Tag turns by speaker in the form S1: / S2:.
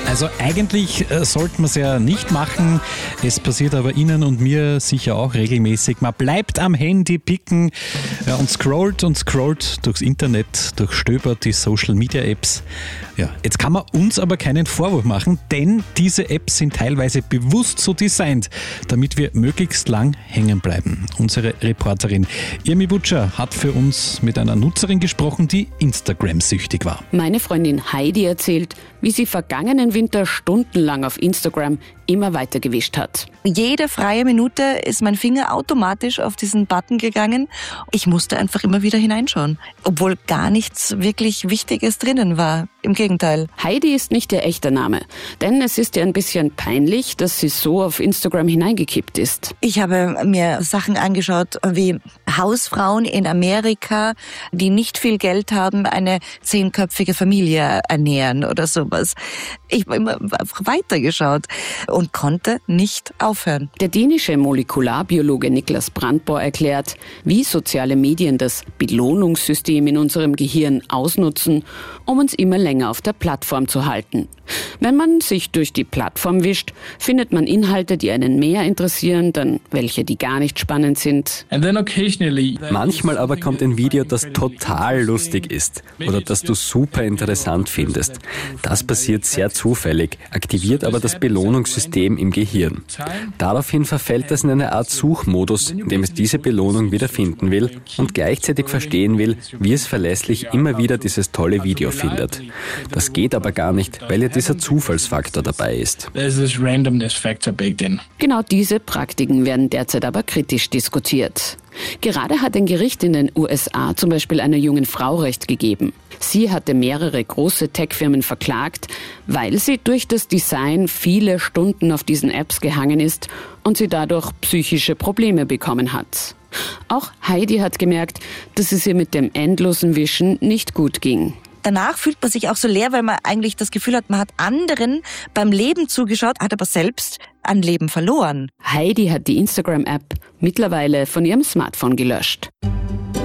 S1: Also eigentlich sollte man es ja nicht machen. Es passiert aber Ihnen und mir sicher auch regelmäßig. Man bleibt am Handy picken und scrollt durchs Internet, durchstöbert die Social-Media-Apps. Ja, jetzt kann man uns aber keinen Vorwurf machen, denn diese Apps sind teilweise bewusst so designt, damit wir möglichst lang hängen bleiben. Unsere Reporterin Irmi Butcher hat für uns mit einer Nutzerin gesprochen, die Instagram-süchtig war.
S2: Meine Freundin Heidi erzählt, wie sie vergangenen Winter stundenlang auf Instagram immer weiter gewischt hat.
S3: Jede freie Minute ist mein Finger automatisch auf diesen Button gegangen. Ich musste einfach immer wieder hineinschauen, obwohl gar nichts wirklich Wichtiges drinnen war. Im Gegenteil.
S2: Heidi ist nicht ihr echter Name, denn es ist ihr ein bisschen peinlich, dass sie so auf Instagram hineingekippt ist.
S3: Ich habe mir Sachen angeschaut wie Hausfrauen in Amerika, die nicht viel Geld haben, eine 10-köpfige Familie ernähren oder sowas. Ich habe immer weitergeschaut und konnte nicht aufhören.
S2: Der dänische Molekularbiologe Niklas Brandborg erklärt, wie soziale Medien das Belohnungssystem in unserem Gehirn ausnutzen, um uns immer länger auf der Plattform zu halten. Wenn man sich durch die Plattform wischt, findet man Inhalte, die einen mehr interessieren, dann welche, die gar nicht spannend sind.
S4: Manchmal aber kommt ein Video, das total lustig ist oder das du super interessant findest. Das passiert sehr zufällig, aktiviert aber das Belohnungssystem im Gehirn. Daraufhin verfällt es in eine Art Suchmodus, in dem es diese Belohnung wieder finden will und gleichzeitig verstehen will, wie es verlässlich immer wieder dieses tolle Video findet. Das geht aber gar nicht, weil ja dieser Zufallsfaktor dabei ist.
S2: Genau diese Praktiken werden derzeit aber kritisch diskutiert. Gerade hat ein Gericht in den USA zum Beispiel einer jungen Frau Recht gegeben. Sie hatte mehrere große Tech-Firmen verklagt, weil sie durch das Design viele Stunden auf diesen Apps gehangen ist und sie dadurch psychische Probleme bekommen hat. Auch Heidi hat gemerkt, dass es ihr mit dem endlosen Wischen nicht gut ging.
S3: Danach fühlt man sich auch so leer, weil man eigentlich das Gefühl hat, man hat anderen beim Leben zugeschaut, hat aber selbst an Leben verloren.
S2: Heidi hat die Instagram-App mittlerweile von ihrem Smartphone gelöscht.